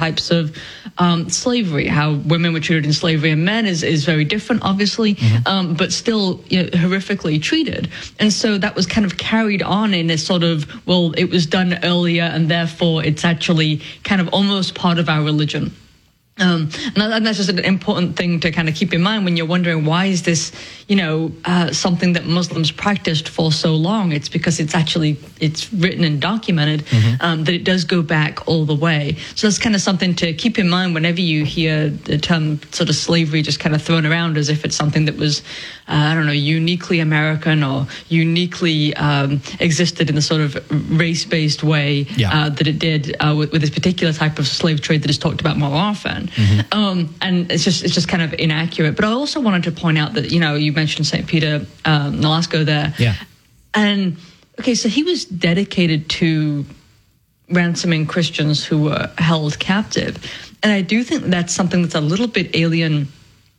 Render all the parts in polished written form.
types of slavery, how women were treated in slavery and men is very different, obviously, but still horrifically treated. And so that was kind of carried on in a sort of, well, it was done earlier and therefore it's actually kind of almost part of our religion. And that's just an important thing to kind of keep in mind when you're wondering, why is this, something that Muslims practiced for so long? It's because it's written and documented, that it does go back all the way. So that's kind of something to keep in mind whenever you hear the term sort of slavery just kind of thrown around as if it's something that was, uniquely American or uniquely existed in the sort of race-based way that it did with this particular type of slave trade that is talked about more often. And it's just kind of inaccurate. But I also wanted to point out that, you mentioned St. Peter Nolasco there. Yeah. And, okay, so he was dedicated to ransoming Christians who were held captive. And I do think that's something that's a little bit alien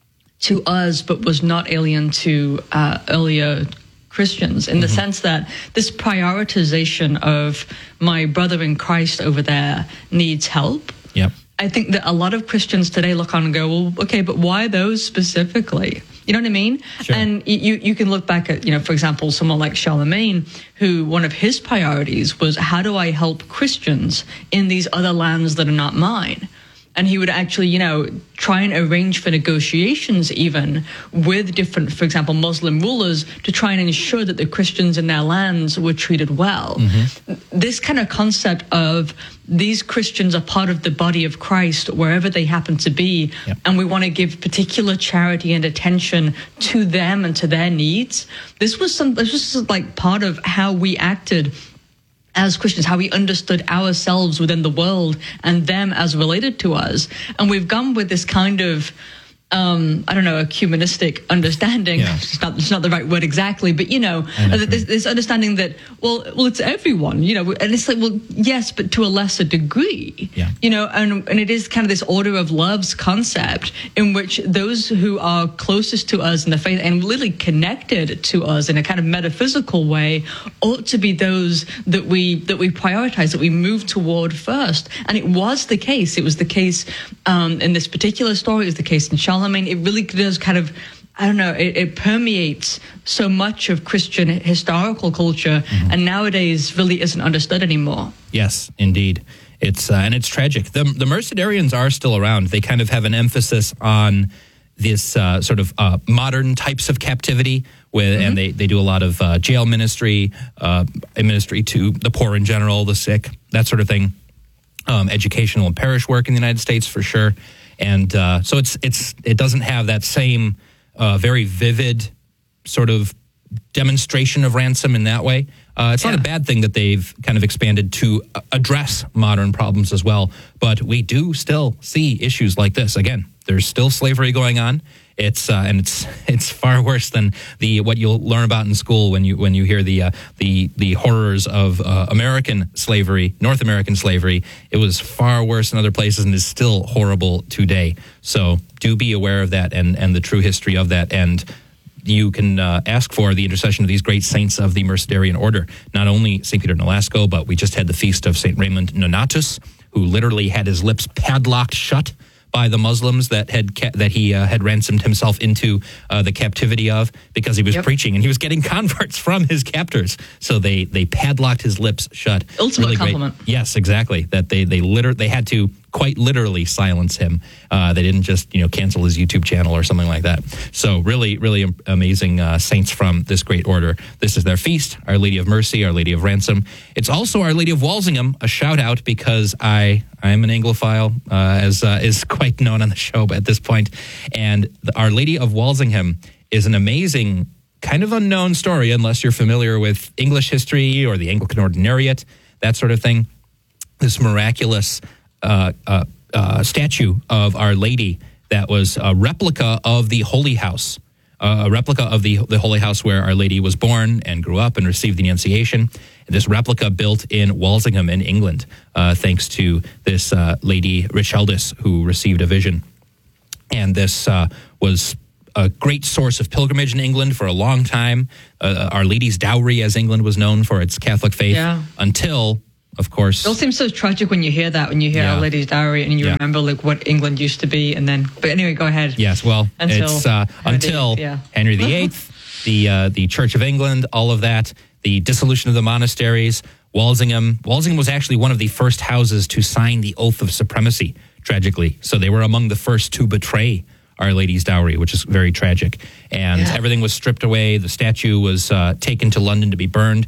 to us, but was not alien to earlier Christians in the sense that this prioritization of my brother in Christ over there needs help. Yep. I think that a lot of Christians today look on and go, well, okay, but why those specifically? You know what I mean? Sure. And you can look back at, for example, someone like Charlemagne, who one of his priorities was, how do I help Christians in these other lands that are not mine? And he would actually, try and arrange for negotiations even with different, for example, Muslim rulers to try and ensure that the Christians in their lands were treated well. This kind of concept of these Christians are part of the body of Christ wherever they happen to be, and we want to give particular charity and attention to them and to their needs. This was like part of how we acted as Christians, how we understood ourselves within the world and them as related to us. And we've gone with this kind of, ecumenistic understanding. Yeah. It's not the right word exactly, but, this understanding that, well, it's everyone, and it's like, well, yes, but to a lesser degree, and it is kind of this order of loves concept in which those who are closest to us in the faith and literally connected to us in a kind of metaphysical way ought to be those that we prioritize, that we move toward first. And it was the case. It was the case in this particular story. It was the case in Charlemagne. It really does kind of, it permeates so much of Christian historical culture and nowadays really isn't understood anymore. Yes, indeed. It's tragic. The Mercedarians are still around. They kind of have an emphasis on this sort of modern types of captivity, and they do a lot of jail ministry, ministry to the poor in general, the sick, that sort of thing, educational and parish work in the United States for sure. And so it doesn't have that same very vivid sort of demonstration of ransom in that way. It's not a bad thing that they've kind of expanded to address modern problems as well. But we do still see issues like this. Again, there's still slavery going on. It's far worse than what you'll learn about in school when you hear the horrors of American slavery, North American slavery. It was far worse in other places and is still horrible today. So do be aware of that and the true history of that. And you can ask for the intercession of these great saints of the Mercedarian order. Not only St. Peter Nolasco, but we just had the feast of St. Raymond Nonatus, who literally had his lips padlocked shut by the Muslims that he had ransomed himself into the captivity of, because he was preaching and he was getting converts from his captors. So they padlocked his lips shut. Ultimate really compliment. Great. Yes, exactly. That they had to quite literally silence him. They didn't just cancel his YouTube channel or something like that. So really, really amazing saints from this great order. This is their feast, Our Lady of Mercy, Our Lady of Ransom. It's also Our Lady of Walsingham, a shout out because I am an Anglophile, as is quite known on the show at this point. And Our Lady of Walsingham is an amazing, kind of unknown story unless you're familiar with English history or the Anglican Ordinariate, that sort of thing. This miraculous statue of Our Lady that was a replica of the Holy House, a replica of the Holy House where Our Lady was born and grew up and received the Annunciation. This replica built in Walsingham in England, thanks to this Lady Richaldis who received a vision. And this was a great source of pilgrimage in England for a long time. Our Lady's Dowry, as England was known for its Catholic faith, until of course. It all seems so tragic when you hear that, when you hear Our Lady's Dowry, and you remember like what England used to be, and then. But anyway, go ahead. Yes, well, until Henry VIII, the Church of England, all of that, the dissolution of the monasteries. Walsingham was actually one of the first houses to sign the oath of supremacy, tragically. So they were among the first to betray Our Lady's Dowry, which is very tragic. And everything was stripped away. The statue was taken to London to be burned.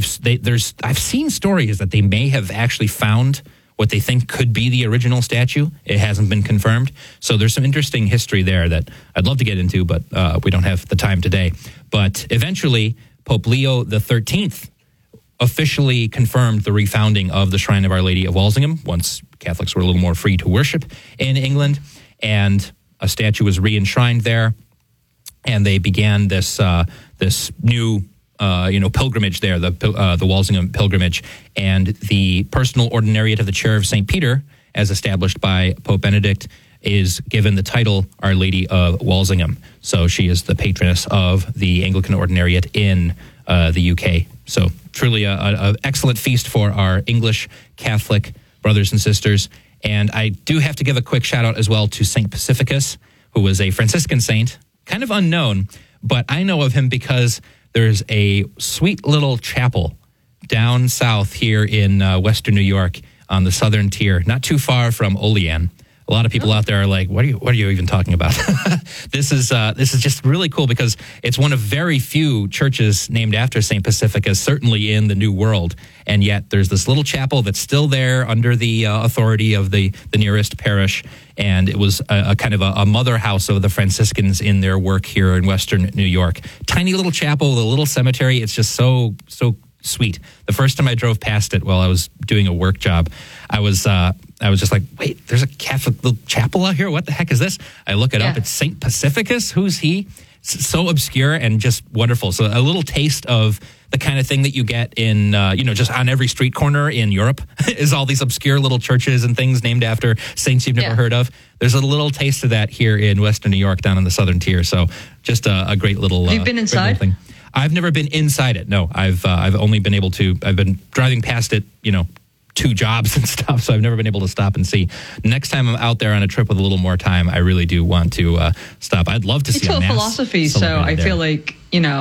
I've seen stories that they may have actually found what they think could be the original statue. It hasn't been confirmed. So there's some interesting history there that I'd love to get into, but we don't have the time today. But eventually, Pope Leo XIII officially confirmed the refounding of the Shrine of Our Lady of Walsingham once Catholics were a little more free to worship in England, and a statue was re-enshrined there, and they began this new pilgrimage there, the Walsingham pilgrimage, and the personal ordinariate of the Chair of St. Peter, as established by Pope Benedict, is given the title Our Lady of Walsingham. So she is the patroness of the Anglican ordinariate in the UK. So truly an excellent feast for our English Catholic brothers and sisters. And I do have to give a quick shout out as well to St. Pacificus, who was a Franciscan saint, kind of unknown, but I know of him because there's a sweet little chapel down south here in western New York on the southern tier, not too far from Olean. A lot of people out there are like, what are you even talking about? This is just really cool because it's one of very few churches named after St. Pacificus, certainly in the New World. And yet there's this little chapel that's still there under the authority of the nearest parish. And it was a kind of a mother house of the Franciscans in their work here in Western New York. Tiny little chapel, a little cemetery. It's just so sweet. The first time I drove past it while I was doing a work job, I was just like, wait, there's a Catholic little chapel out here? What the heck is this? I look it up. It's St. Pacificus. Who's he? So obscure and just wonderful. So a little taste of the kind of thing that you get in, just on every street corner in Europe is all these obscure little churches and things named after saints you've never heard of. There's a little taste of that here in Western New York down in the southern tier. So just a great little Have you been inside? Thing. I've never been inside it. No, I've only been able to. I've been driving past it, 2 jobs and stuff, so I've never been able to stop and see. Next time I'm out there on a trip with a little more time, I really do want to stop. I'd love to see a mass philosophy, so I feel like,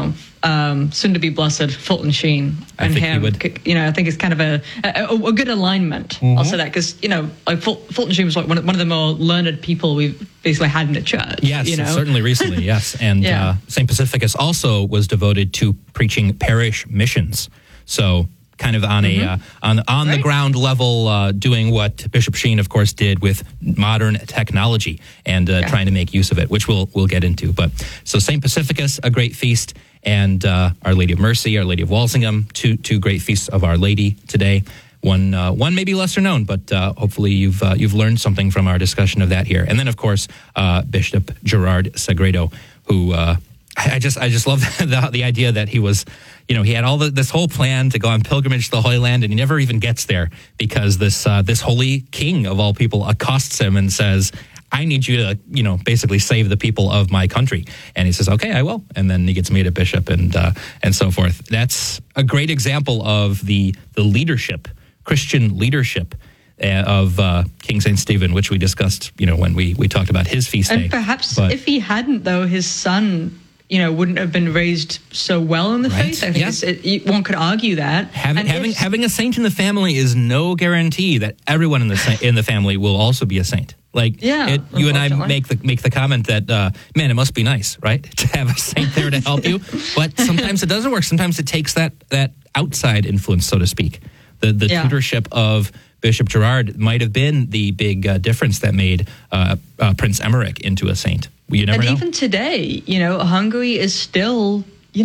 soon to be blessed Fulton Sheen and him. I think it's kind of a good alignment. Mm-hmm. I'll say that because Fulton Sheen was like one of the more learned people we've basically had in the church. Yes, certainly recently. Yes, and St. Pacificus also was devoted to preaching parish missions. So kind of on on the ground level, doing what Bishop Sheen, of course, did with modern technology and trying to make use of it, which we'll get into. But so St. Pacificus, a great feast, and Our Lady of Mercy, Our Lady of Walsingham, two great feasts of Our Lady today. One may be lesser known, but hopefully you've learned something from our discussion of that here. And then, of course, Bishop Gerard Sagredo, who I just love the idea that he was. He had all this whole plan to go on pilgrimage to the Holy Land, and he never even gets there because this holy king of all people accosts him and says, I need you to, basically save the people of my country. And he says, okay, I will. And then he gets made a bishop and so forth. That's a great example of the leadership, Christian leadership of King St. Stephen, which we discussed, when we talked about his feast day. And perhaps if he hadn't, though, his son wouldn't have been raised so well in the faith. I think one could argue that. Having a saint in the family is no guarantee that everyone in the family will also be a saint. You and I make the comment that, man, it must be nice, right, to have a saint there to help you. But sometimes it doesn't work. Sometimes it takes that outside influence, so to speak. The tutorship of Bishop Gerard might have been the big difference that made Prince Emmerich into a saint. You never know. Even today, Hungary is still,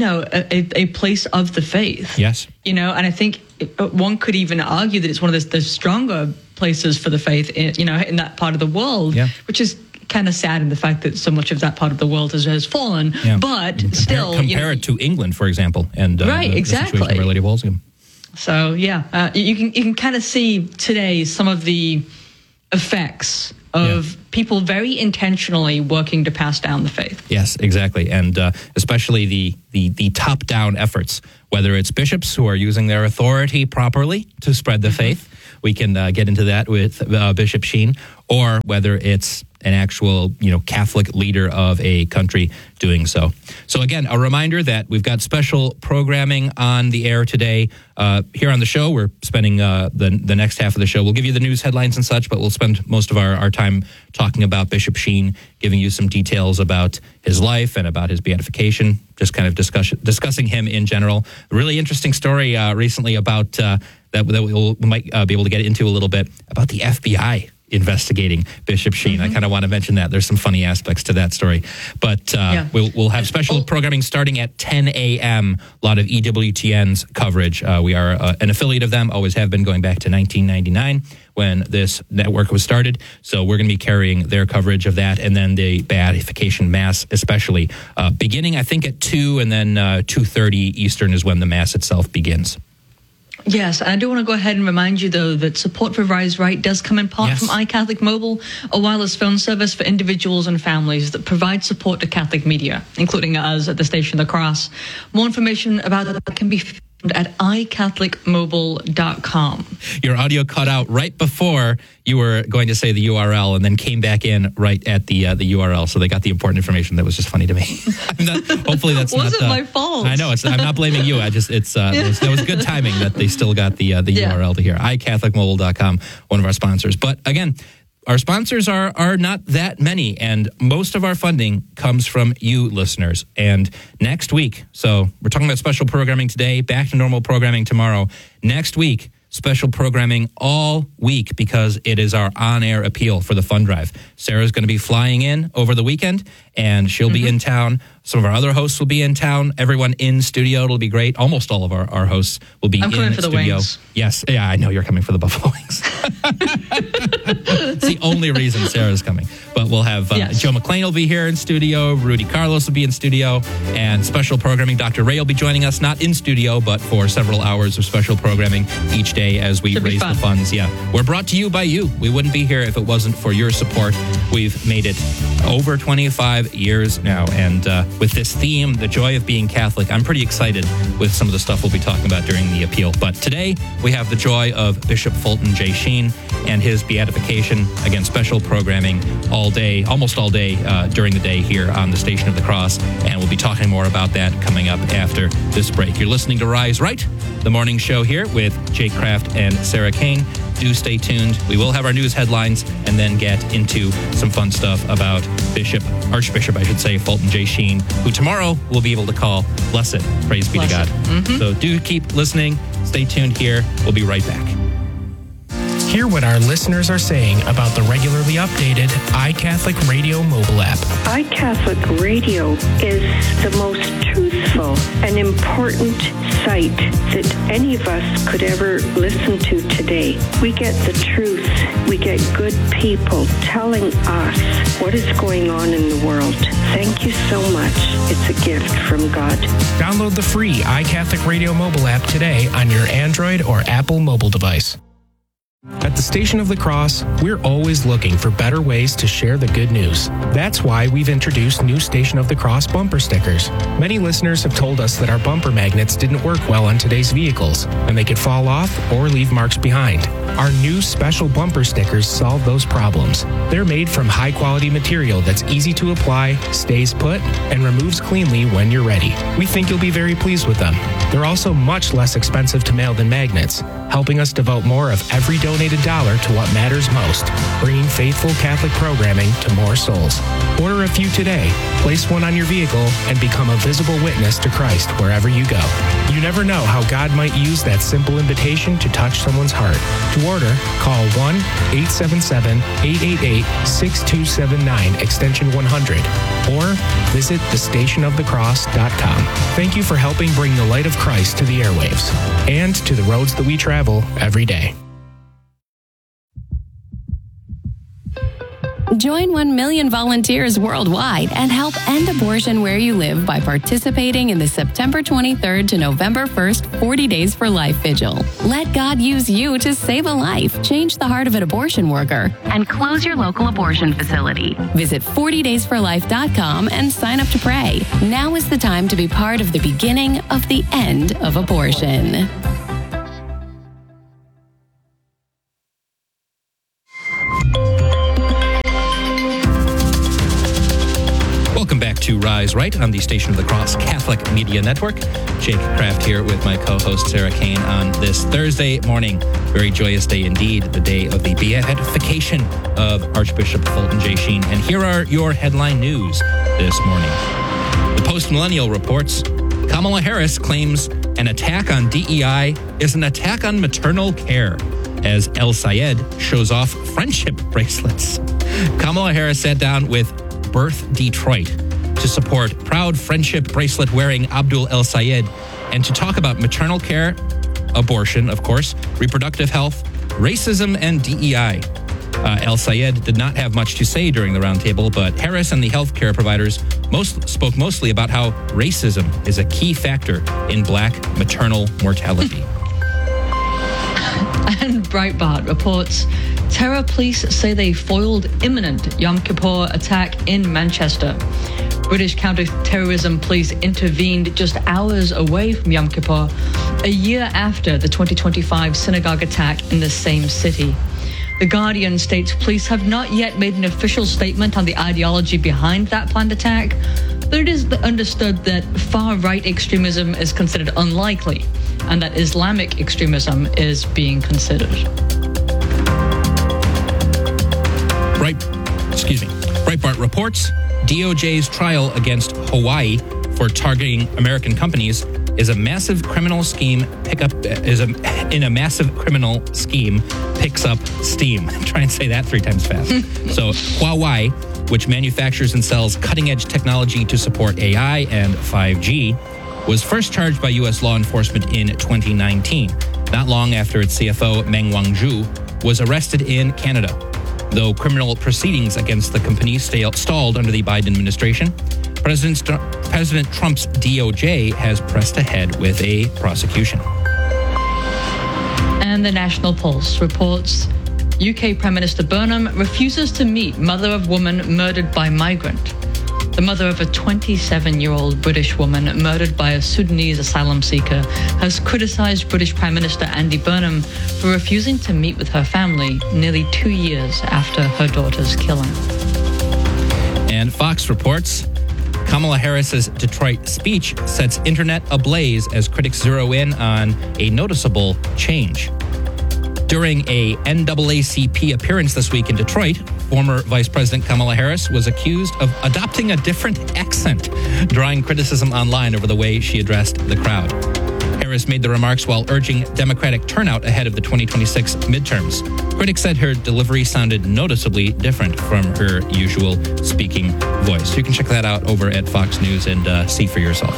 a place of the faith. Yes. And I think one could even argue that it's one of the stronger places for the faith, in that part of the world, which is kind of sad in the fact that so much of that part of the world has fallen. Yeah. But still, compare it to England, for example, and the situation of Our Lady of Walsingham. So you can kind of see today some of the effects of people very intentionally working to pass down the faith. Yes, exactly. And especially the top-down efforts, whether it's bishops who are using their authority properly to spread the faith. We can get into that with Bishop Sheen, or whether it's an actual, Catholic leader of a country doing so. So again, a reminder that we've got special programming on the air today. Here on the show, we're spending the next half of the show. We'll give you the news headlines and such, but we'll spend most of our time talking about Bishop Sheen, giving you some details about his life and about his beatification, just kind of discussing him in general. A really interesting story recently about that we might be able to get into a little bit about the FBI investigating Bishop Sheen. I kind of want to mention that. There's some funny aspects to that story. But we'll have special programming starting at 10 a.m. A lot of EWTN's coverage. We are an affiliate of them, always have been, going back to 1999 when this network was started. So we're going to be carrying their coverage of that, and then the Beatification Mass especially, beginning I think at 2 and then 2:30 Eastern is when the Mass itself begins. Yes, I do want to go ahead and remind you, though, that support for Rise Right does come in part from iCatholic Mobile, a wireless phone service for individuals and families that provide support to Catholic media, including us at the Station of the Cross. More information about that can be found at iCatholicMobile.com. Your audio cut out right before you were going to say the URL, and then came back in right at the URL. So they got the important information. That was just funny to me. Hopefully that's not my fault. I know I'm not blaming you. That was good timing that they still got the URL to hear. iCatholicMobile.com, one of our sponsors. But again, our sponsors are not that many, and most of our funding comes from you listeners. And next week, so we're talking about special programming today, back to normal programming tomorrow. Next week, special programming all week, because it is our on-air appeal for the fund drive. Sarah's going to be flying in over the weekend, and she'll be in town. Some of our other hosts will be in town. Everyone in studio. It'll be great. Almost all of our hosts will be in studio. I'm coming for the wings. Yes. Yeah, I know you're coming for the buffalo wings. It's the only reason Sarah's coming. But we'll have Joe McClain will be here in studio. Rudy Carlos will be in studio. And special programming, Dr. Ray will be joining us, not in studio, but for several hours of special programming each day as we raise the funds. Yeah. We're brought to you by you. We wouldn't be here if it wasn't for your support. We've made it over 25 years now. And with this theme, the joy of being Catholic, I'm pretty excited with some of the stuff we'll be talking about during the appeal. But today, we have the joy of Bishop Fulton J. Sheen and his beatification. Again, special programming all day, almost all day during the day here on the Station of the Cross. And we'll be talking more about that coming up after this break. You're listening to Rise Right, the morning show here with Jake Kraft and Sarah Kane. Do stay tuned. We will have our news headlines and then get into some fun stuff about Archbishop, Fulton J. Sheen, who tomorrow we'll be able to call Blessed. Praise be to God. So do keep listening. Stay tuned here. We'll be right back. Hear what our listeners are saying about the regularly updated iCatholic Radio mobile app. iCatholic Radio is the most truthful and important site that any of us could ever listen to today. We get the truth. We get good people telling us what is going on in the world. Thank you so much. It's a gift from God. Download the free iCatholic Radio mobile app today on your Android or Apple mobile device. At the Station of the Cross, we're always looking for better ways to share the good news. That's why we've introduced new Station of the Cross bumper stickers. Many listeners have told us that our bumper magnets didn't work well on today's vehicles, and they could fall off or leave marks behind. Our new special bumper stickers solve those problems. They're made from high-quality material that's easy to apply, stays put, and removes cleanly when you're ready. We think you'll be very pleased with them. They're also much less expensive to mail than magnets, helping us devote more of every donated dollar to what matters most, bringing faithful Catholic programming to more souls. Order a few today, place one on your vehicle, and become a visible witness to Christ wherever you go. You never know how God might use that simple invitation to touch someone's heart. To order, call 1-877-888-6279, extension 100, or visit thestationofthecross.com. Thank you for helping bring the light of Christ to the airwaves and to the roads that we travel every day. Join 1 million volunteers worldwide and help end abortion where you live by participating in the September 23rd to November 1st 40 Days for Life Vigil. Let God use you to save a life, change the heart of an abortion worker, and close your local abortion facility. Visit 40daysforlife.com and sign up to pray. Now is the time to be part of the beginning of the end of abortion. Welcome back to Rise Right on the Station of the Cross Catholic Media Network. Jake Kraft here with my co-host Sarah Kane on this Thursday morning. Very joyous day indeed, the day of the beatification of Archbishop Fulton J. Sheen. And here are your headline news this morning. The Post-Millennial reports Kamala Harris claims an attack on DEI is an attack on maternal care as El Sayed shows off friendship bracelets. Kamala Harris sat down with Birth Detroit to support proud friendship bracelet wearing Abdul El Sayed and to talk about maternal care, abortion, of course, reproductive health, racism, and DEI. El Sayed did not have much to say during the roundtable, but Harris and the healthcare providers spoke mostly about how racism is a key factor in Black maternal mortality. And Breitbart reports terror police say they foiled imminent Yom Kippur attack in Manchester. British counter-terrorism police intervened just hours away from Yom Kippur, a year after the 2025 synagogue attack in the same city. The Guardian states police have not yet made an official statement on the ideology behind that planned attack, but it is understood that far-right extremism is considered unlikely and that Islamic extremism is being considered. Breitbart reports DOJ's trial against Hawaii for targeting American companies is a massive criminal scheme picks up steam. Try and say that 3 times fast. So Huawei, which manufactures and sells cutting-edge technology to support AI and 5G, was first charged by U.S. law enforcement in 2019, not long after its CFO, Meng Wanzhou, was arrested in Canada. Though criminal proceedings against the company stalled under the Biden administration, President Trump's DOJ has pressed ahead with a prosecution. And the National Pulse reports UK Prime Minister Burnham refuses to meet mother of woman murdered by migrant. The mother of a 27-year-old British woman murdered by a Sudanese asylum seeker has criticized British Prime Minister Andy Burnham for refusing to meet with her family nearly 2 years after her daughter's killing. And Fox reports Kamala Harris's Detroit speech sets internet ablaze as critics zero in on a noticeable change. During a NAACP appearance this week in Detroit, former Vice President Kamala Harris was accused of adopting a different accent, drawing criticism online over the way she addressed the crowd. Harris made the remarks while urging Democratic turnout ahead of the 2026 midterms. Critics said her delivery sounded noticeably different from her usual speaking voice. You can check that out over at Fox News and see for yourself.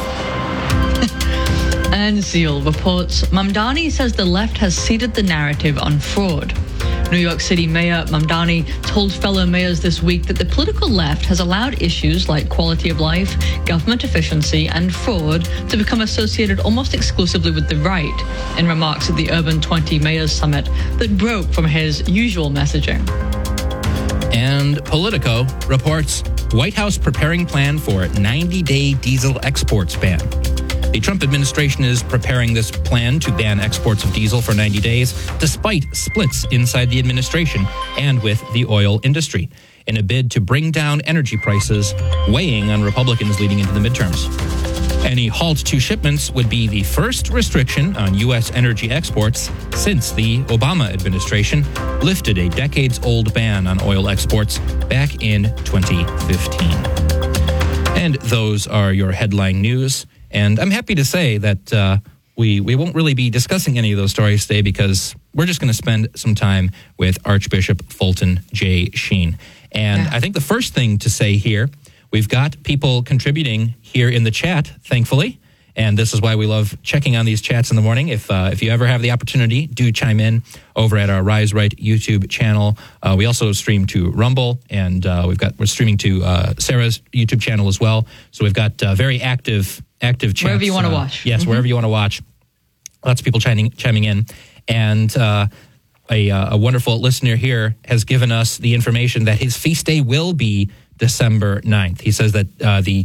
And Zeal reports Mamdani says the left has ceded the narrative on fraud. New York City Mayor Mamdani told fellow mayors this week that the political left has allowed issues like quality of life, government efficiency, and fraud to become associated almost exclusively with the right, in remarks at the Urban 20 Mayors Summit that broke from his usual messaging. And Politico reports White House preparing plan for 90-day diesel exports ban. The Trump administration is preparing this plan to ban exports of diesel for 90 days, despite splits inside the administration and with the oil industry, in a bid to bring down energy prices, weighing on Republicans leading into the midterms. Any halt to shipments would be the first restriction on U.S. energy exports since the Obama administration lifted a decades-old ban on oil exports back in 2015. And those are your headline news. And I'm happy to say that we won't really be discussing any of those stories today because we're just going to spend some time with Archbishop Fulton J. Sheen. And I think the first thing to say here, we've got people contributing here in the chat, thankfully. And this is why we love checking on these chats in the morning. If you ever have the opportunity, do chime in over at our Rise Right YouTube channel. We also stream to Rumble, and we're streaming to Sarah's YouTube channel as well. So we've got very active chats. Wherever you want to watch. Yes, wherever you want to watch. Lots of people chiming in. And a wonderful listener here has given us the information that his feast day will be December 9th. He says that the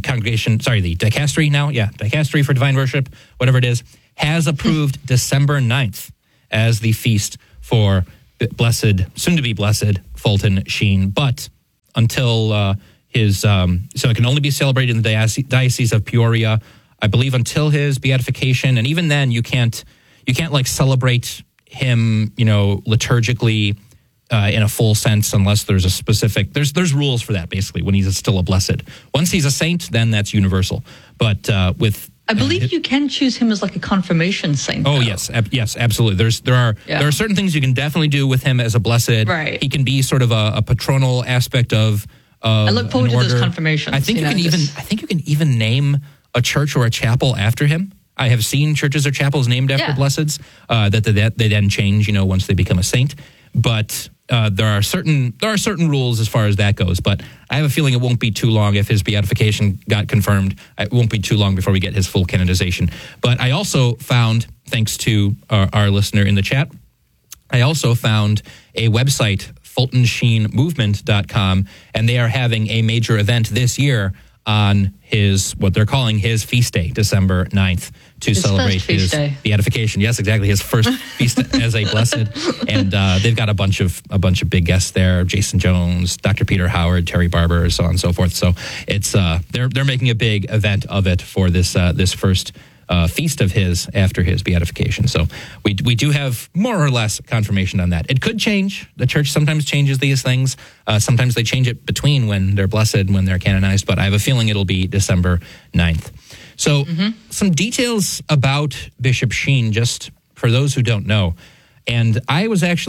Dicastery for Divine Worship, whatever it is, has approved December 9th as the feast for soon-to-be blessed Fulton Sheen. But until so it can only be celebrated in the Diocese of Peoria, I believe, until his beatification. And even then, you can't like celebrate him, liturgically in a full sense, unless there's a specific, there's rules for that, basically, when he's still a blessed. Once he's a saint, then that's universal. But I believe you can choose him as like a confirmation saint. Oh, yes, absolutely. There are certain things you can definitely do with him as a blessed. Right. He can be sort of a patronal aspect of I look forward to those confirmations. I think you can even name a church or a chapel after him. I have seen churches or chapels named after blesseds that they then change, once they become a saint. But there are certain rules as far as that goes. But I have a feeling it won't be too long if his beatification got confirmed. It won't be too long before we get his full canonization. But I also found, thanks to our listener in the chat, I also found a website, FultonSheenMovement.com, and they are having a major event this year on what they're calling his feast day, December 9th, to celebrate his beatification. Yes, exactly. His first feast as a blessed. And they've got a bunch of big guests there: Jason Jones, Dr. Peter Howard, Terry Barber, so on and so forth. So it's they're making a big event of it for this first feast of his after his beatification. So we do have more or less confirmation on that. It could change. The church sometimes changes these things. Sometimes they change it between when they're blessed and when they're canonized, but I have a feeling it'll be December 9th. So some details about Bishop Sheen, just for those who don't know. And I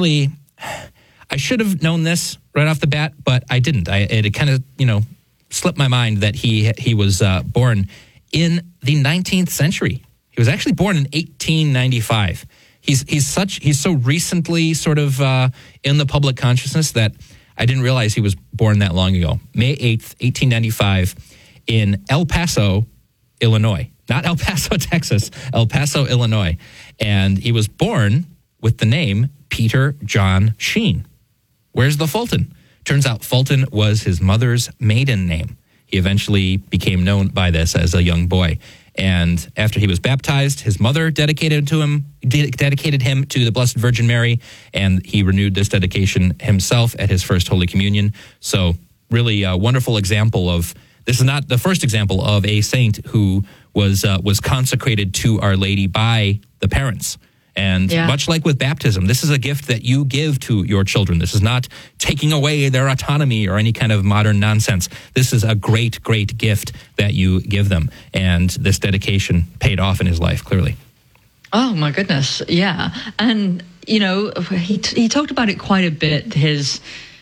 should have known this right off the bat, but I didn't. It kind of, slipped my mind that he was born in the 19th century. He was actually born in 1895. He's so recently sort of in the public consciousness that I didn't realize he was born that long ago. May 8th, 1895, in El Paso, Illinois. Not El Paso, Texas, El Paso, Illinois. And he was born with the name Peter John Sheen. Where's the Fulton? Turns out Fulton was his mother's maiden name. He eventually became known by this as a young boy. And after he was baptized, his mother dedicated him to the Blessed Virgin Mary, and he renewed this dedication himself at his first Holy Communion. So really a wonderful example of, this is not the first example of a saint who was consecrated to Our Lady by the parents. And much like with baptism, this is a gift that you give to your children. This is not taking away their autonomy or any kind of modern nonsense. This is a great, great gift that you give them. And this dedication paid off in his life, clearly. Oh, my goodness. Yeah. And, he talked about it quite a bit, his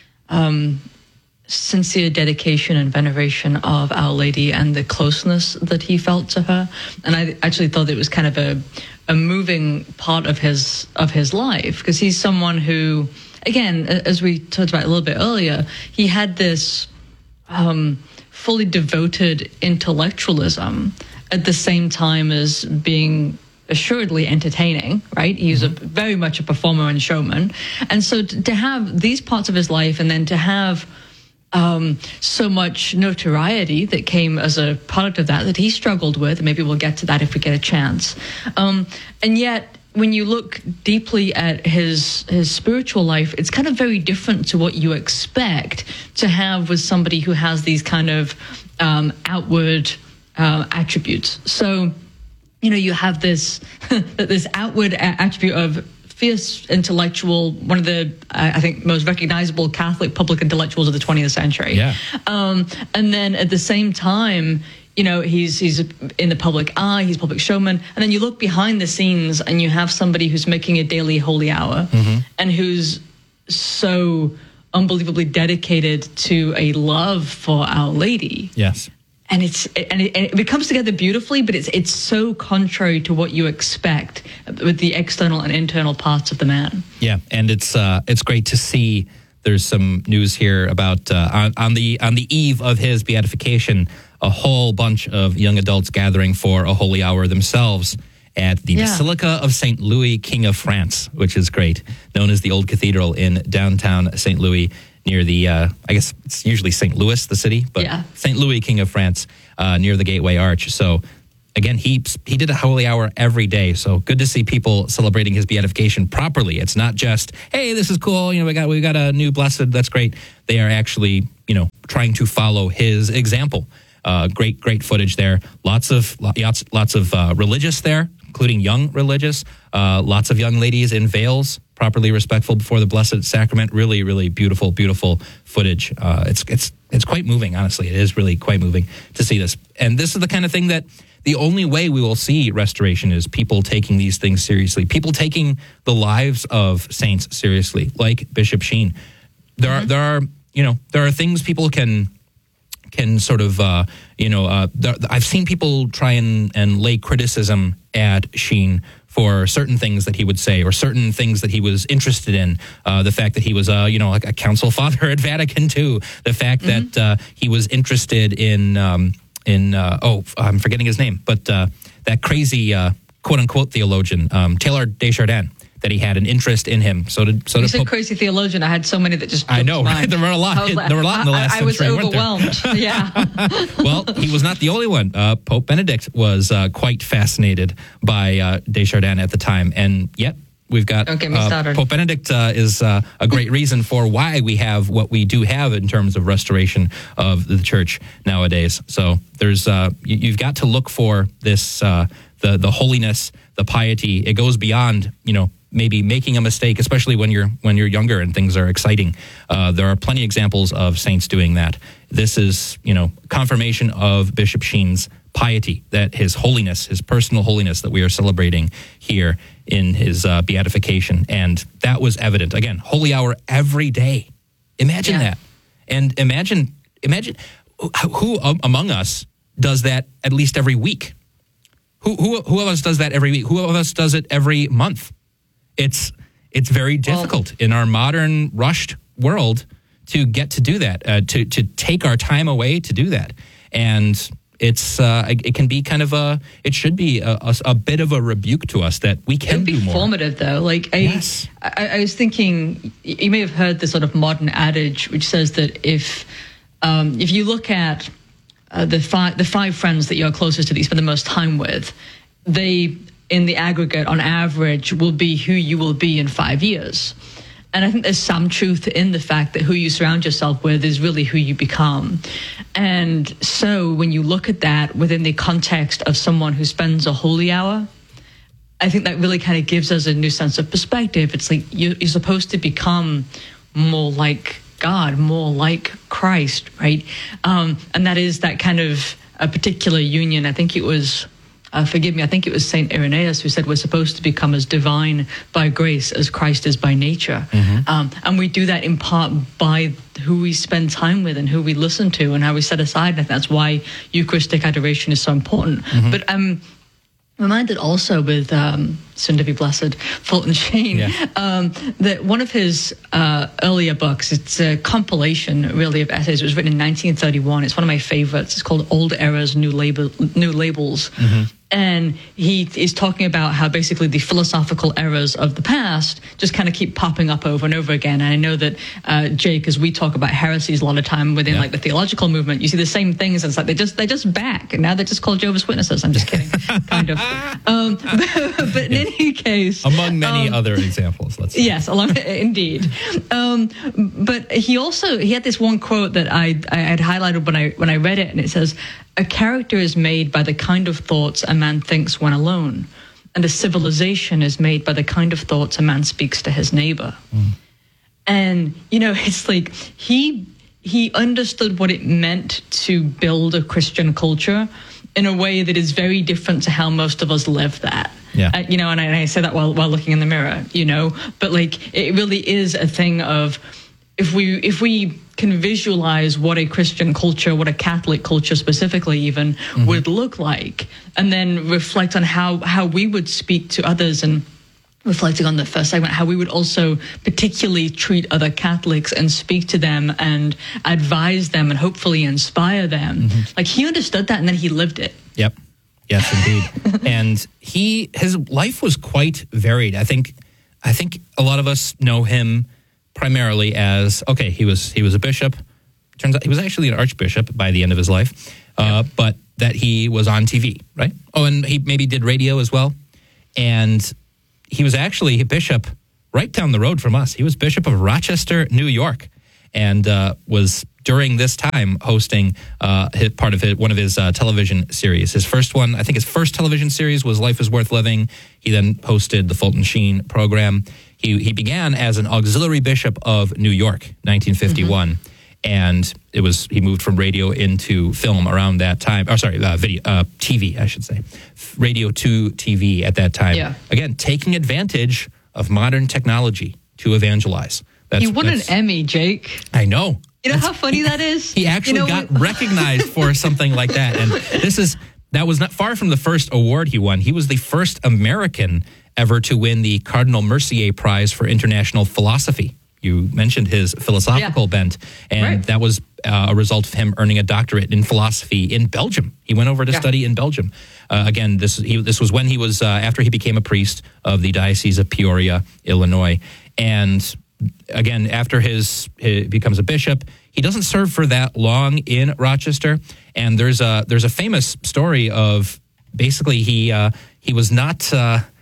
sincere dedication and veneration of Our Lady and the closeness that he felt to her. And I actually thought it was kind of a moving part of his life, because he's someone who, again, as we talked about a little bit earlier, he had this fully devoted intellectualism at the same time as being assuredly entertaining, right? He was very much a performer and showman. And so to have these parts of his life, and then to have so much notoriety that came as a product of that he struggled with, and maybe we'll get to that if we get a chance. And yet, when you look deeply at his spiritual life, it's kind of very different to what you expect to have with somebody who has these kind of outward attributes. So, you have this this outward attribute of fierce intellectual, one of the, I think, most recognizable Catholic public intellectuals of the 20th century. Yeah. And then at the same time, he's in the public eye, he's a public showman. And then you look behind the scenes and you have somebody who's making a daily holy hour and who's so unbelievably dedicated to a love for Our Lady. Yes. And it comes together beautifully, but it's so contrary to what you expect with the external and internal parts of the man. Yeah, and it's great to see. There's some news here about on the eve of his beatification, a whole bunch of young adults gathering for a holy hour themselves at the Basilica of St. Louis, King of France, which is great, known as the Old Cathedral in downtown St. Louis. Near the, I guess it's usually St. Louis, the city, but St. Louis, King of France, near the Gateway Arch. So, again, he did a holy hour every day. So good to see people celebrating his beatification properly. It's not just, hey, this is cool. We got a new blessed. That's great. They are actually, trying to follow his example. Great footage there. Lots of religious there, including young religious. Lots of young ladies in veils, properly respectful before the Blessed Sacrament. Really, really beautiful footage. It's quite moving, honestly. It is really quite moving to see this. And this is the kind of thing that the only way we will see restoration is people taking these things seriously, people taking the lives of saints seriously, like Bishop Sheen. There are things people can sort of, I've seen people try and lay criticism at Sheen for certain things that he would say or certain things that he was interested in. The fact that he was, like a council father at Vatican II. The fact that he was interested in I'm forgetting his name, but that crazy quote-unquote theologian, Taylor Desjardins, that he had an interest in him. You said crazy theologian. I had so many that just I know, right? There were a lot. There were a lot in the last century. I was overwhelmed. Yeah. Well, he was not the only one. Pope Benedict was quite fascinated by Desjardins at the time, and yet we've got Pope Benedict is a great reason for why we have what we do have in terms of restoration of the church nowadays. So there's you've got to look for this the holiness, the piety. It goes beyond maybe making a mistake, especially when you're younger and things are exciting. There are plenty of examples of saints doing that. This is, confirmation of Bishop Sheen's piety, that his holiness, his personal holiness that we are celebrating here in his beatification. And that was evident. Again, holy hour every day. Imagine that. And imagine who among us does that at least every week? Who of us does that every week? Who of us does it every month? It's very difficult in our modern rushed world to get to do that, to take our time away to do that. And it can be kind of it should be a bit of a rebuke to us that we can do more. It would be formative, though. I was thinking, you may have heard the sort of modern adage which says that if you look at the five friends that you're closest to, that you spend the most time with, they, in the aggregate, on average, will be who you will be in 5 years. And I think there's some truth in the fact that who you surround yourself with is really who you become. And so when you look at that within the context of someone who spends a holy hour, I think that really kind of gives us a new sense of perspective. It's like you're supposed to become more like God, more like Christ, right? And that is that kind of a particular union. I think it was... forgive me, I think it was St. Irenaeus who said we're supposed to become as divine by grace as Christ is by nature. And we do that in part by who we spend time with and who we listen to and how we set aside. And that's why Eucharistic adoration is so important. But I'm reminded also with soon to be blessed Fulton Sheen, that one of his earlier books, it's a compilation really of essays. It was written in 1931. It's one of my favorites. It's called Old Errors, New Labels. And he is talking about how basically the philosophical errors of the past just kind of keep popping up over and over again. And I know that, Jake, as we talk about heresies a lot of time within like the theological movement, you see the same things. And it's like they're just back. And now they're just called Jehovah's Witnesses. I'm just kidding, kind of. But in any case, among many other examples, let's say. Yes, indeed. But he had this one quote that I had highlighted when I read it, and it says, "A character is made by the kind of thoughts a man thinks when alone, and a civilization is made by the kind of thoughts a man speaks to his neighbor." And it's like he understood what it meant to build a Christian culture in a way that is very different to how most of us live that. And I say that while looking in the mirror, but like it really is a thing of if we can visualize what a Christian culture, what a Catholic culture specifically even would look like, and then reflect on how we would speak to others, and reflecting on the first segment, how we would also particularly treat other Catholics and speak to them and advise them and hopefully inspire them. Like, he understood that and then he lived it. Yep. Yes, indeed. And his life was quite varied. I think a lot of us know him primarily as, okay, he was a bishop. Turns out he was actually an archbishop by the end of his life, but that he was on TV, right? Oh, and he maybe did radio as well. And he was actually a bishop right down the road from us. He was Bishop of Rochester, New York, and was during this time hosting one of his television series. His first television series was Life is Worth Living. He then hosted the Fulton Sheen program. He began as an auxiliary bishop of New York, 1951. And he moved from radio into film around that time. TV, I should say. Radio to TV at that time. Yeah. Again, taking advantage of modern technology to evangelize. He won an Emmy, Jake. I know. You know how funny that is? He actually got recognized for something like that. And that was not far from the first award he won. He was the first American ever to win the Cardinal Mercier Prize for International Philosophy. You mentioned his philosophical bent, and that was a result of him earning a doctorate in philosophy in Belgium. He went over to study in Belgium. Again, this was when he was after he became a priest of the Diocese of Peoria, Illinois. And again, after he becomes a bishop, he doesn't serve for that long in Rochester. And there's a famous story of basically he was not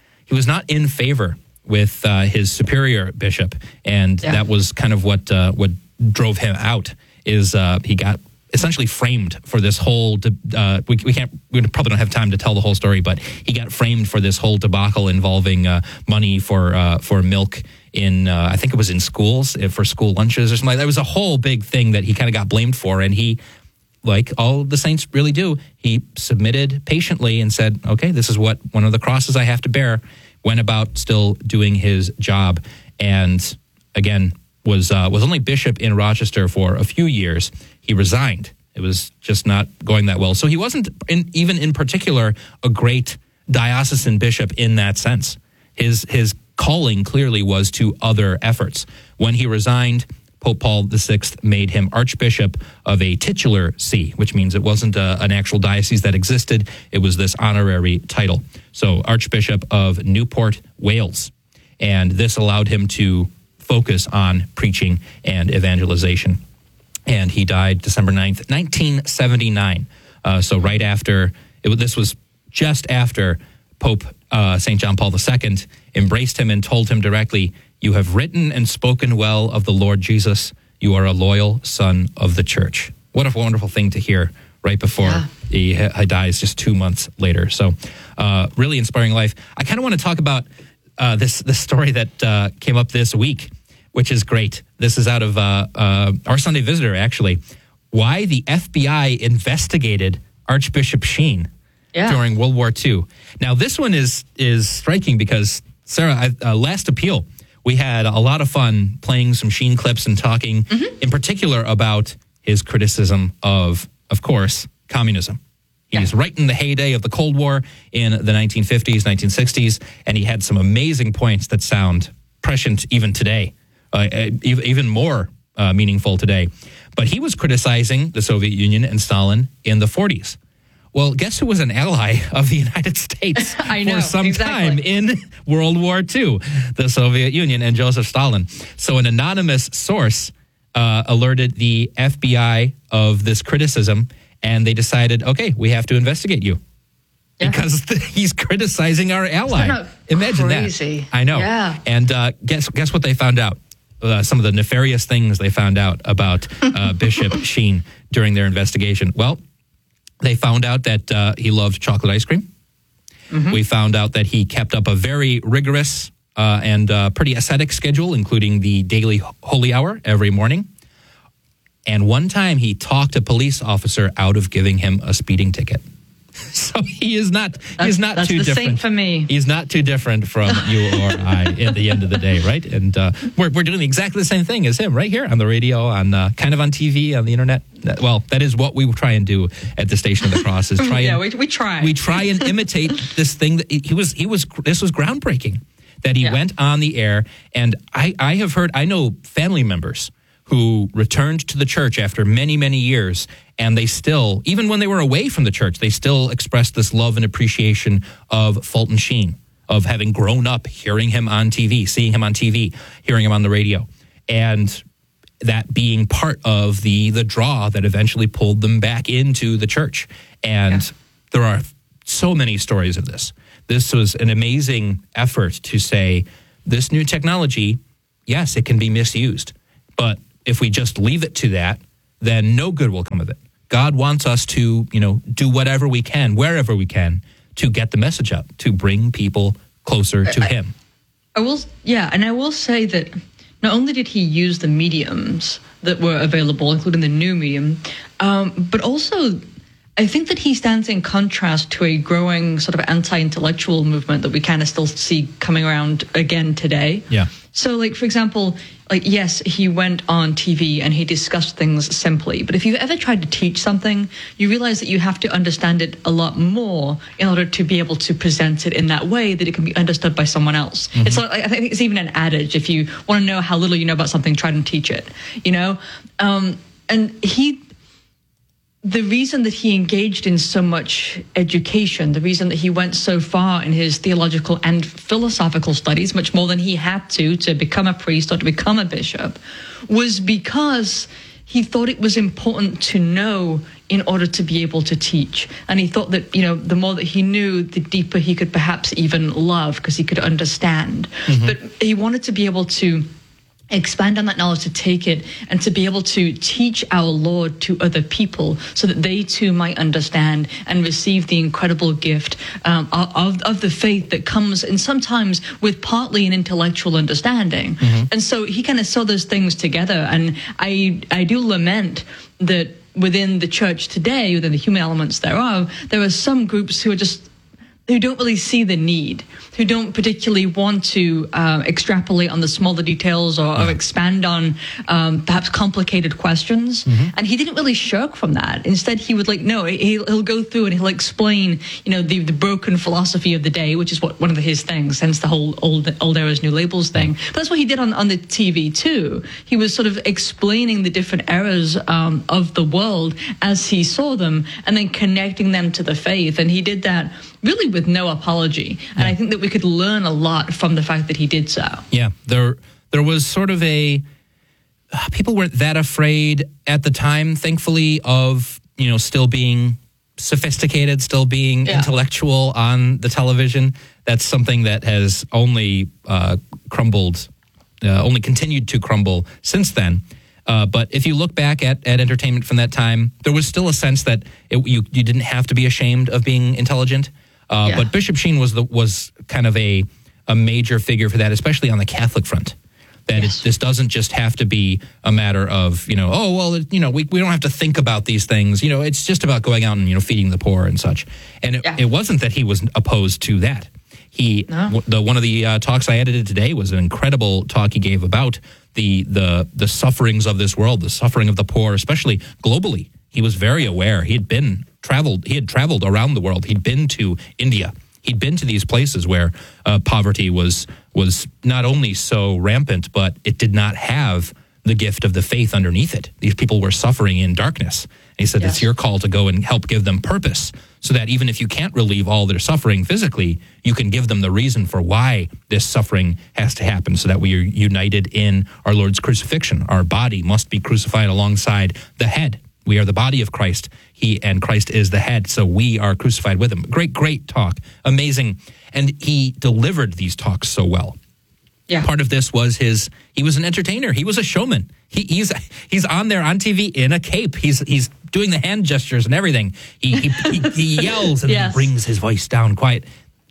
in favor with his superior bishop, and that was kind of what drove him out. Is he got essentially framed for this whole? We probably don't have time to tell the whole story, but he got framed for this whole debacle involving money for milk in I think it was in schools for school lunches or something like that. It was a whole big thing that he kind of got blamed for, and he, like all the saints really do, he submitted patiently and said, okay, this is what one of the crosses I have to bear. Went about still doing his job, and again was only bishop in Rochester for a few years. He resigned. It was just not going that well. So he wasn't even in particular a great diocesan bishop in that sense. His calling clearly was to other efforts. When he resigned, Pope Paul VI made him Archbishop of a titular see, which means it wasn't an actual diocese that existed. It was this honorary title. So Archbishop of Newport, Wales. And this allowed him to focus on preaching and evangelization. And he died December 9th, 1979. So right after, this was just after Pope St. John Paul II embraced him and told him directly, "You have written and spoken well of the Lord Jesus. You are a loyal son of the church." What a wonderful thing to hear right before he dies just 2 months later. So really inspiring life. I kind of want to talk about this story that came up this week, which is great. This is out of our Sunday Visitor, actually. Why the FBI investigated Archbishop Sheen during World War II. Now, this one is striking because, Sarah, last appeal, we had a lot of fun playing some Sheen clips and talking in particular about his criticism of course, communism. He's right in the heyday of the Cold War in the 1950s, 1960s, and he had some amazing points that sound prescient even today, even more meaningful today. But he was criticizing the Soviet Union and Stalin in the 40s. Well, guess who was an ally of the United States for some time in World War II? The Soviet Union and Joseph Stalin. So an anonymous source alerted the FBI of this criticism, and they decided, okay, we have to investigate you. Because he's criticizing our ally. Imagine that. I know. Yeah. And guess what they found out? Some of the nefarious things they found out about Bishop Sheen during their investigation. Well, they found out that he loved chocolate ice cream. We found out that he kept up a very rigorous and pretty ascetic schedule, including the daily holy hour every morning. And one time he talked a police officer out of giving him a speeding ticket. So he is not That's too the different saint for me. He's not too different from you or I at the end of the day, right? And we're doing exactly the same thing as him right here on the radio, on kind of on TV, on the internet. Well, that is what we try and do at the Station of the Cross. Is try and, we try. We try and imitate this thing that he was. This was groundbreaking. That he went on the air, and I know family members who returned to the church after many, many years, and they still, even when they were away from the church, they still expressed this love and appreciation of Fulton Sheen, of having grown up hearing him on TV, seeing him on TV, hearing him on the radio, and that being part of the draw that eventually pulled them back into the church. And there are so many stories of this. This was an amazing effort to say, this new technology, yes, it can be misused, but if we just leave it to that, then no good will come of it. God wants us to, do whatever we can, wherever we can, to get the message up, to bring people closer to Him. I will say that not only did he use the mediums that were available, including the new medium, but also I think that he stands in contrast to a growing sort of anti-intellectual movement that we kind of still see coming around again today. Yeah. So, like, for example, yes, he went on TV and he discussed things simply. But if you've ever tried to teach something, you realize that you have to understand it a lot more in order to be able to present it in that way that it can be understood by someone else. Mm-hmm. It's like, I think it's even an adage. If you want to know how little you know about something, try and teach it, And the reason that he engaged in so much education, the reason that he went so far in his theological and philosophical studies, much more than he had to become a priest or to become a bishop, was because he thought it was important to know in order to be able to teach. And he thought that, the more that he knew, the deeper he could perhaps even love, because he could understand. Mm-hmm. But he wanted to be able to expand on that knowledge, to take it and to be able to teach our Lord to other people so that they too might understand and receive the incredible gift of the faith that comes, and sometimes with partly an intellectual understanding. Mm-hmm. And so he kind of saw those things together. And I do lament that within the church today, within the human elements thereof, there are some groups who don't really see the need, who don't particularly want to extrapolate on the smaller details or expand on perhaps complicated questions. Mm-hmm. And he didn't really shirk from that. Instead, he would he'll go through and he'll explain, the broken philosophy of the day, which is one of his things, hence the whole old eras, new labels thing. But that's what he did on the TV too. He was sort of explaining the different eras of the world as he saw them, and then connecting them to the faith. And he did that really with no apology. And I think that we could learn a lot from the fact that he did so. Yeah, there was sort of people weren't that afraid at the time, thankfully, of, still being sophisticated, still being intellectual on the television. That's something that has only crumbled, only continued to crumble since then. But if you look back at entertainment from that time, there was still a sense that you didn't have to be ashamed of being intelligent. But Bishop Sheen was kind of a major figure for that, especially on the Catholic front. That this doesn't just have to be a matter of, we don't have to think about these things. It's just about going out and, feeding the poor and such. And it wasn't that he was opposed to that. One of the talks I edited today was an incredible talk he gave about the sufferings of this world, the suffering of the poor, especially globally. He was very aware. He had traveled around the world. He'd been to India. He'd been to these places where poverty was not only so rampant, but it did not have the gift of the faith underneath it. These people were suffering in darkness. And he said, it's your call to go and help give them purpose, so that even if you can't relieve all their suffering physically, you can give them the reason for why this suffering has to happen, so that we are united in our Lord's crucifixion. Our body must be crucified alongside the head. We are the body of Christ. And Christ is the head, so we are crucified with him. Great talk. Amazing. And he delivered these talks so well. Yeah. Part of this was he was an entertainer. He was a showman. He's on there on TV in a cape. He's doing the hand gestures and everything. He yells and he brings his voice down quiet.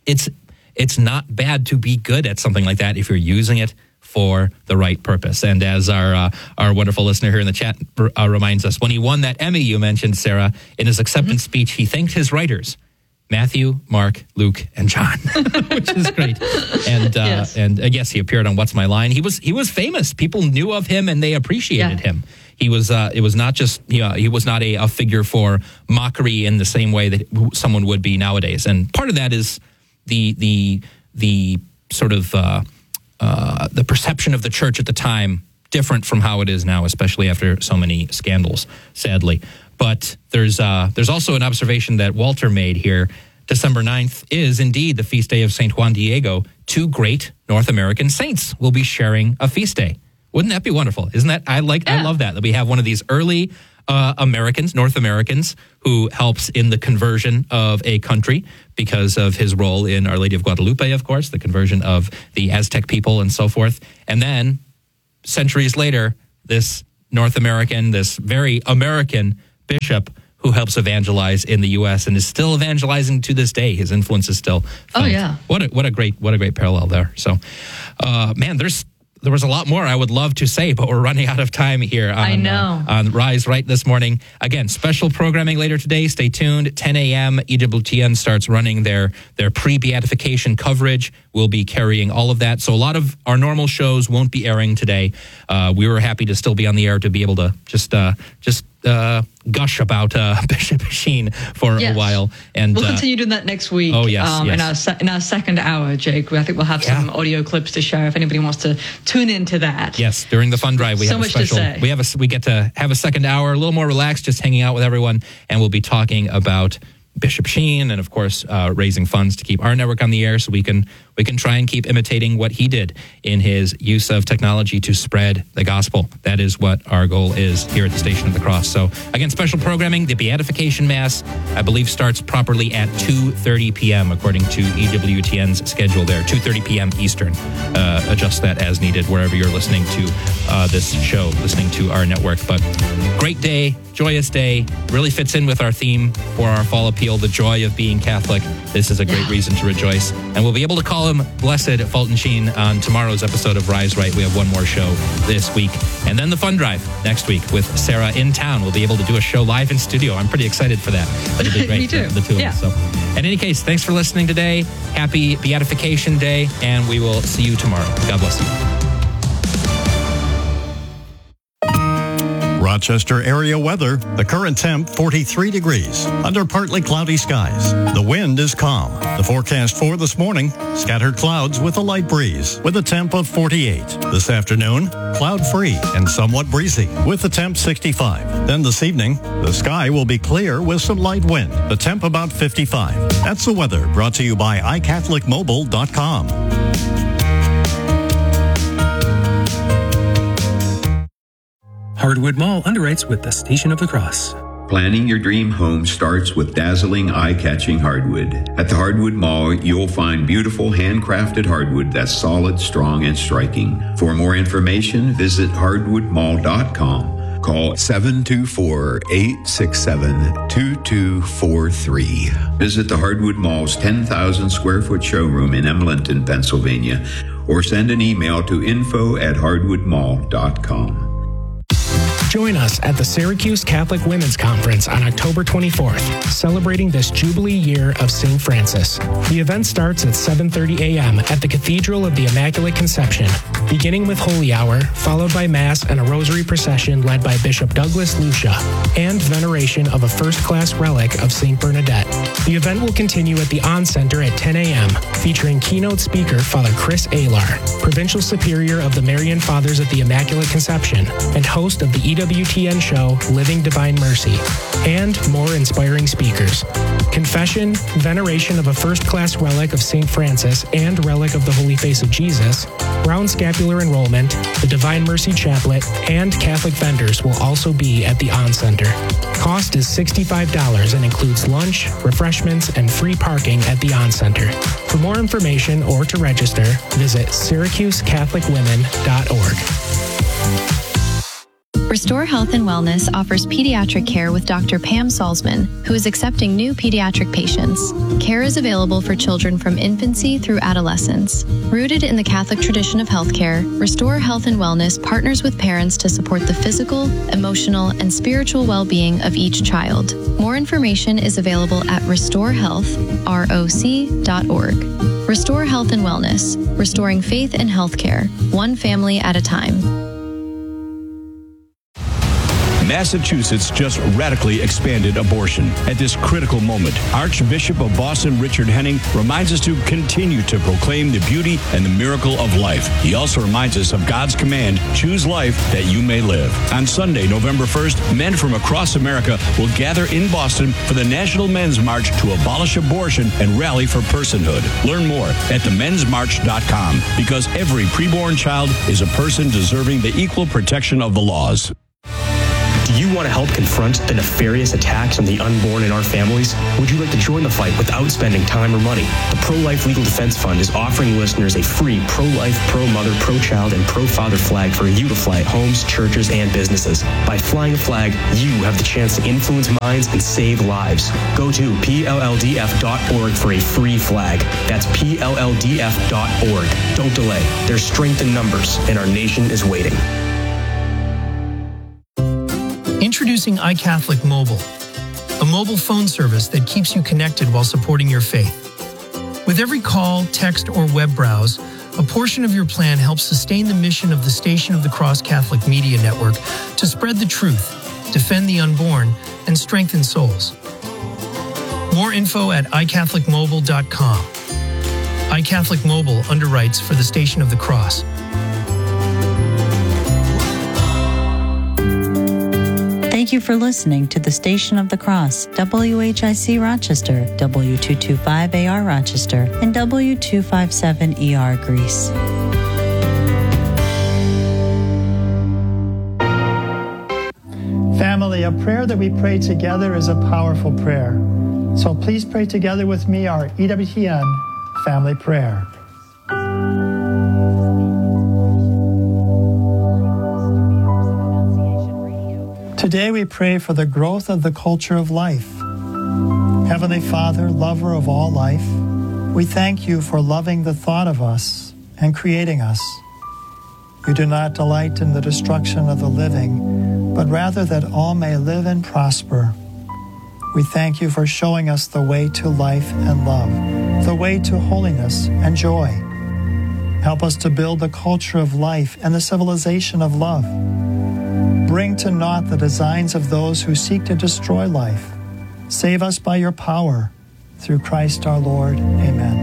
It's not bad to be good at something like that if you're using it for the right purpose. And as our wonderful listener here in the chat reminds us, when he won that Emmy you mentioned, Sarah, in his acceptance speech, he thanked his writers Matthew, Mark, Luke, and John, which is great. And and yes, he appeared on What's My Line. He was famous. People knew of him and they appreciated him. He was it was not just he was not a figure for mockery in the same way that someone would be nowadays. And part of that is the sort of the perception of the church at the time different from how it is now, especially after so many scandals, sadly. But there's also an observation that Walter made here. December 9th is indeed the feast day of St. Juan Diego. 2 great North American saints will be sharing a feast day. Wouldn't that be wonderful? Isn't that? I love that we have one of these early North Americans, who helps in the conversion of a country because of his role in Our Lady of Guadalupe, of course, the conversion of the Aztec people and so forth. And then centuries later, this North American, this very American bishop who helps evangelize in the U.S. and is still evangelizing to this day. His influence is still felt. Oh yeah, what a great parallel there. So, man, there was a lot more I would love to say, but we're running out of time here on Rise Right this morning. Again, special programming later today. Stay tuned. 10 a.m. EWTN starts running their pre-beatification coverage. We'll be carrying all of that. So a lot of our normal shows won't be airing today. We were happy to still be on the air to be able to just gush about Bishop Sheen for a while. And we'll continue doing that next week. Oh, yes. In our second hour, Jake. I think we'll have some audio clips to share if anybody wants to tune into that. Yes, during the fund drive, we have a special. We get to have a second hour, a little more relaxed, just hanging out with everyone, and we'll be talking about Bishop Sheen and, of course, raising funds to keep our network on the air so we can try and keep imitating what he did in his use of technology to spread the gospel. That is what our goal is here at the Station of the Cross. So, again, special programming. The Beatification Mass, I believe, starts properly at 2:30 p.m. according to EWTN's schedule there, 2:30 p.m. Eastern. Adjust that as needed wherever you're listening to this show, listening to our network. But great day, joyous day, really fits in with our theme for our fall appeal, the joy of being Catholic. This is a great reason to rejoice. And we'll be able to call him Blessed Fulton Sheen on tomorrow's episode of Rise Right. We have one more show this week. And then the fund drive next week with Sarah in town. We'll be able to do a show live in studio. I'm pretty excited for that. That'll be great. Me too. The two of us. So, in any case, thanks for listening today. Happy Beatification Day, and we will see you tomorrow. God bless you. Rochester area weather. The current temp 43 degrees under partly cloudy skies. The wind is calm. The forecast for this morning, scattered clouds with a light breeze with a temp of 48. This afternoon, cloud free and somewhat breezy with the temp 65. Then this evening, the sky will be clear with some light wind. The temp about 55. That's the weather brought to you by iCatholicMobile.com. Hardwood Mall underwrites with the Station of the Cross. Planning your dream home starts with dazzling, eye-catching hardwood. At the Hardwood Mall, you'll find beautiful, handcrafted hardwood that's solid, strong, and striking. For more information, visit hardwoodmall.com. Call 724-867-2243. Visit the Hardwood Mall's 10,000 square foot showroom in Emlenton, Pennsylvania, or send an email to info@hardwoodmall.com. Join us at the Syracuse Catholic Women's Conference on October 24th, celebrating this Jubilee year of St. Francis. The event starts at 7:30 a.m. at the Cathedral of the Immaculate Conception, beginning with Holy Hour, followed by Mass and a Rosary procession led by Bishop Douglas Lucia, and veneration of a first-class relic of St. Bernadette. The event will continue at the On Center at 10 a.m., featuring keynote speaker Father Chris Alar, Provincial Superior of the Marian Fathers at the Immaculate Conception, and host of the EWTN show Living Divine Mercy, and more inspiring speakers. Confession, veneration of a first-class relic of St. Francis and relic of the Holy Face of Jesus, Brown Scapular Enrollment, the Divine Mercy Chaplet, and Catholic vendors will also be at the On Center. Cost is $65 and includes lunch, refreshments, and free parking at the On Center. For more information or to register, visit SyracuseCatholicWomen.org. Restore Health and Wellness offers pediatric care with Dr. Pam Salzman, who is accepting new pediatric patients. Care is available for children from infancy through adolescence. Rooted in the Catholic tradition of healthcare, Restore Health and Wellness partners with parents to support the physical, emotional, and spiritual well-being of each child. More information is available at restorehealth.org. Restore Health and Wellness, restoring faith in healthcare, one family at a time. Massachusetts just radically expanded abortion. At this critical moment, Archbishop of Boston Richard Henning reminds us to continue to proclaim the beauty and the miracle of life. He also reminds us of God's command, choose life that you may live. On Sunday, November 1st, men from across America will gather in Boston for the National Men's March to abolish abortion and rally for personhood. Learn more at themensmarch.com, because every preborn child is a person deserving the equal protection of the laws. Do you want to help confront the nefarious attacks on the unborn in our families? Would you like to join the fight without spending time or money? The Pro-Life Legal Defense Fund is offering listeners a free pro-life, pro-mother, pro-child, and pro-father flag for you to fly at homes, churches, and businesses. By flying a flag, you have the chance to influence minds and save lives. Go to PLLDF.org for a free flag. That's PLLDF.org. Don't delay. There's strength in numbers, and our nation is waiting. Introducing iCatholic Mobile, a mobile phone service that keeps you connected while supporting your faith. With every call, text, or web browse, a portion of your plan helps sustain the mission of the Station of the Cross Catholic Media Network to spread the truth, defend the unborn, and strengthen souls. More info at iCatholicMobile.com. iCatholic Mobile underwrites for the Station of the Cross. Thank you for listening to the Station of the Cross, WHIC Rochester, W225AR Rochester, and W257ER Greece. Family, a prayer that we pray together is a powerful prayer. So please pray together with me our EWTN family prayer. Today we pray for the growth of the culture of life. Heavenly Father, lover of all life, we thank you for loving the thought of us and creating us. You do not delight in the destruction of the living, but rather that all may live and prosper. We thank you for showing us the way to life and love, the way to holiness and joy. Help us to build the culture of life and the civilization of love. Bring to naught the designs of those who seek to destroy life. Save us by your power. Through Christ our Lord. Amen.